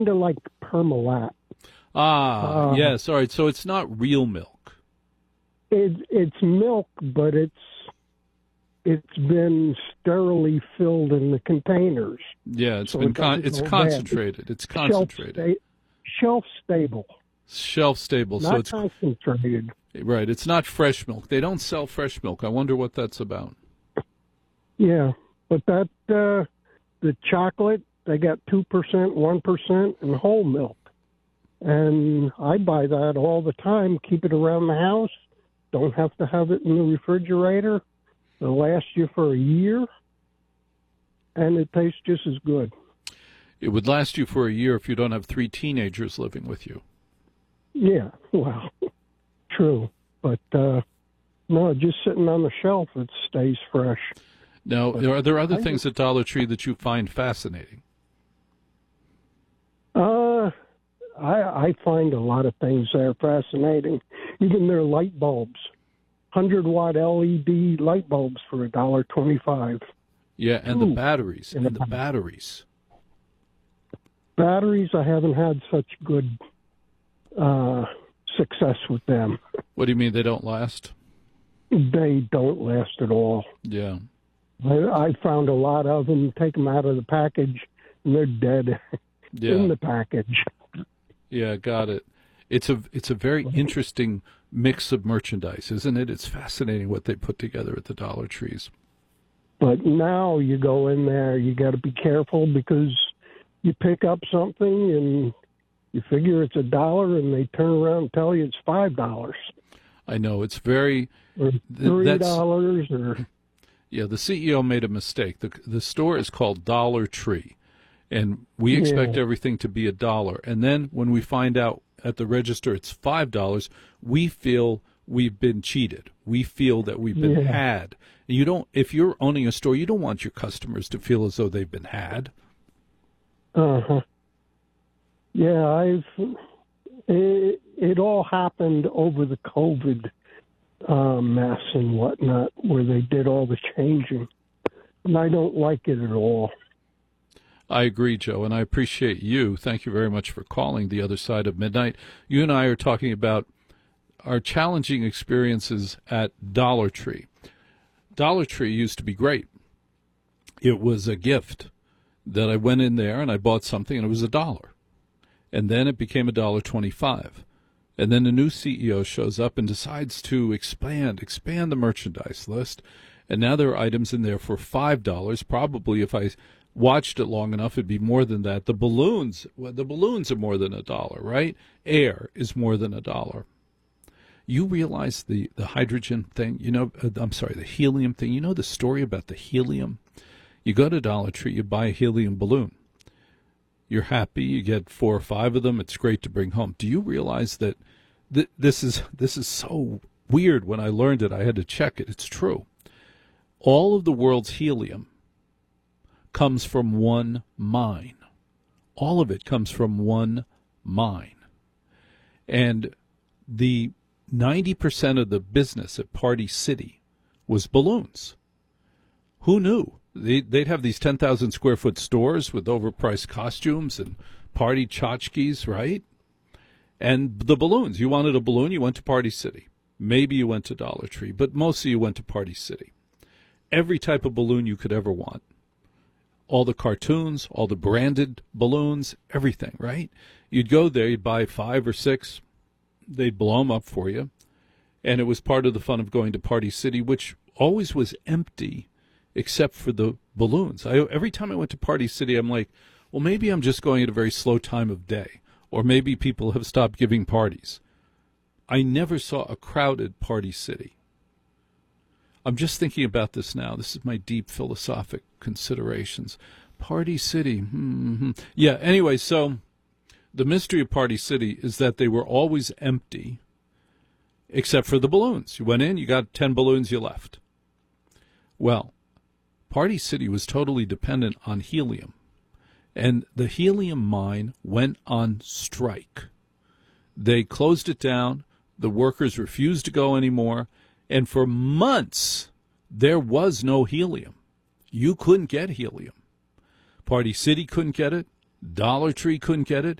of like Parmalat. Yes. All right. So it's not real milk. It's milk, but it's been sterilely filled in the containers. Yeah, it's so been it's concentrated. It's concentrated. Shelf stable. Shelf stable. Not So it's concentrated. right. It's not fresh milk. They don't sell fresh milk. I wonder what that's about. Yeah, but that the chocolate, they got 2%, 1%, and whole milk. And I buy that all the time, keep it around the house, don't have to have it in the refrigerator. It'll last you for a year, and it tastes just as good. It would last you for a year if you don't have 3 teenagers living with you. Yeah, well, true. But, no, just sitting on the shelf, it stays fresh. Now, are there other things at Dollar Tree that you find fascinating? I find a lot of things there fascinating. Even their light bulbs, 100-watt LED light bulbs for $1.25. Yeah, and the batteries. Batteries, I haven't had such good success with them. What do you mean they don't last? They don't last at all. Yeah. I found a lot of them, take them out of the package, and they're dead in the package. Yeah, got it. It's a very interesting mix of merchandise, isn't it? It's fascinating what they put together at the Dollar Trees. But now you go in there, you got to be careful because you pick up something and you figure it's $1, and they turn around and tell you it's $5. I know, it's very or $3 or. Yeah, the CEO made a mistake. The store is called Dollar Tree, and we expect everything to be $1. And then when we find out at the register it's $5, we feel we've been cheated. We feel that we've been had. You don't. If you're owning a store, you don't want your customers to feel as though they've been had. Yeah, it all happened over the COVID mess and whatnot, where they did all the changing, and I don't like it at all. I agree, Joe, and I appreciate you. Thank you very much for calling The Other Side of Midnight. You and I are talking about our challenging experiences at Dollar Tree. Dollar Tree used to be great. It was a gift that I went in there and I bought something and it was $1. And then it became $1.25. And then a new CEO shows up and decides to expand the merchandise list. And now there are items in there for $5. Probably if I watched it long enough, it'd be more than that. The balloons are more than $1, right? Air is more than $1. You realize the hydrogen thing, the helium thing. You know the story about the helium? You go to Dollar Tree, you buy a helium balloon. You're happy, you get 4 or 5 of them. It's great to bring home. Do you realize that this is so weird? When I learned it, I had to check it. It's true. All of the world's helium comes from one mine. All of it comes from one mine. And the 90% of the business at Party City was balloons. Who knew? They'd have these 10,000 square foot stores with overpriced costumes and party tchotchkes, right? And the balloons. You wanted a balloon, you went to Party City. Maybe you went to Dollar Tree, but mostly you went to Party City. Every type of balloon you could ever want. All the cartoons, all the branded balloons, everything, right? You'd go there, you'd buy 5 or 6. They'd blow them up for you. And it was part of the fun of going to Party City, which always was empty except for the balloons. Every time I went to Party City, I'm like, well, maybe I'm just going at a very slow time of day, or maybe people have stopped giving parties. I never saw a crowded Party City. I'm just thinking about this now. This is my deep philosophic considerations. Party City. Yeah, anyway, so the mystery of Party City is that they were always empty except for the balloons. You went in, you got 10 balloons, you left. Well, Party City was totally dependent on helium, and the helium mine went on strike. They closed it down. The workers refused to go anymore, and for months there was no helium. You couldn't get helium. Party City couldn't get it. Dollar Tree couldn't get it.